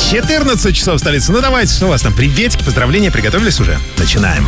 14 часов в столице. Ну давайте, что у вас там? Приветики, поздравления, приготовились уже? Начинаем.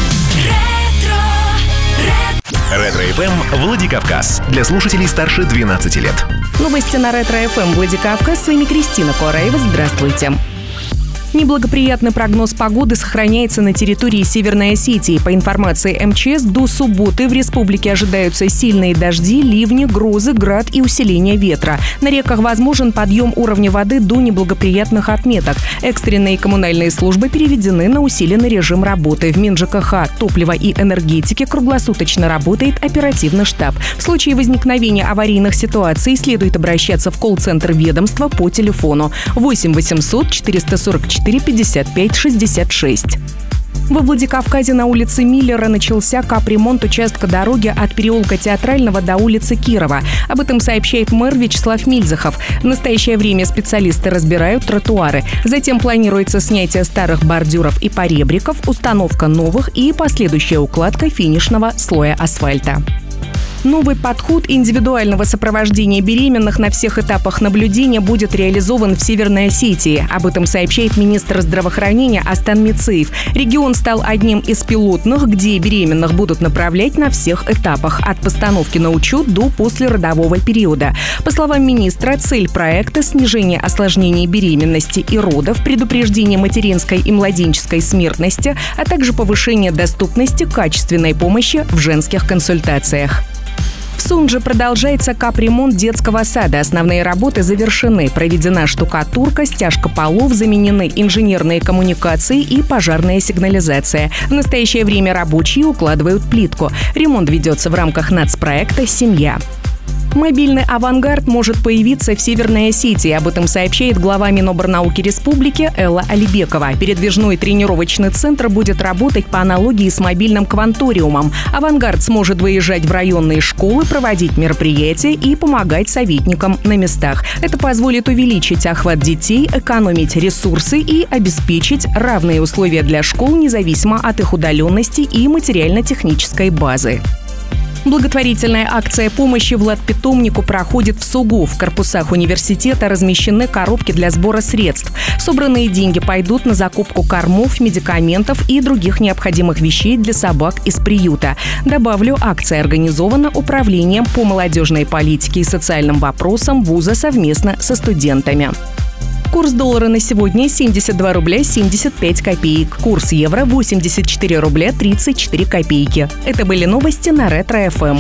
Ретро-ФМ Владикавказ. Для слушателей старше 12 лет. Новости на Ретро-ФМ Владикавказ. С вами Кристина Куараева. Здравствуйте. Неблагоприятный прогноз погоды сохраняется на территории Северной Осетии. По информации МЧС, до субботы в республике ожидаются сильные дожди, ливни, грозы, град и усиление ветра. На реках возможен подъем уровня воды до неблагоприятных отметок. Экстренные коммунальные службы переведены на усиленный режим работы. В МинЖКХ, топлива и энергетики круглосуточно работает оперативный штаб. В случае возникновения аварийных ситуаций следует обращаться в колл-центр ведомства по телефону 8 800 444 55 66. Во Владикавказе на улице Миллера начался капремонт участка дороги от переулка Театрального до улицы Кирова. Об этом сообщает мэр Вячеслав Мильзахов. В настоящее время специалисты разбирают тротуары. Затем планируется снятие старых бордюров и поребриков, установка новых и последующая укладка финишного слоя асфальта. Новый подход индивидуального сопровождения беременных на всех этапах наблюдения будет реализован в Северной Осетии. Об этом сообщает министр здравоохранения Астан Мицеев. Регион стал одним из пилотных, где беременных будут направлять на всех этапах, от постановки на учет до послеродового периода. По словам министра, цель проекта – снижение осложнений беременности и родов, предупреждение материнской и младенческой смертности, а также повышение доступности качественной помощи в женских консультациях. В Сунже продолжается капремонт детского сада. Основные работы завершены. Проведена штукатурка, стяжка полов, заменены инженерные коммуникации и пожарная сигнализация. В настоящее время рабочие укладывают плитку. Ремонт ведется в рамках нацпроекта «Семья». Мобильный авангард может появиться в Северной Осетии. Об этом сообщает глава Миноборнауки республики Элла Алибекова. Передвижной тренировочный центр будет работать по аналогии с мобильным кванториумом. Авангард сможет выезжать в районные школы, проводить мероприятия и помогать советникам на местах. Это позволит увеличить охват детей, экономить ресурсы и обеспечить равные условия для школ, независимо от их удаленности и материально-технической базы. Благотворительная акция помощи Владпитомнику проходит в СУГУ. В корпусах университета размещены коробки для сбора средств. Собранные деньги пойдут на закупку кормов, медикаментов и других необходимых вещей для собак из приюта. Добавлю, акция организована Управлением по молодежной политике и социальным вопросам вуза совместно со студентами. Курс доллара на сегодня 72 рубля 75 копеек. Курс евро 84 рубля 34 копейки. Это были новости на Ретро-ФМ.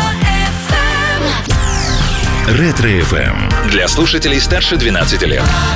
Ретро-ФМ. Для слушателей старше 12 лет.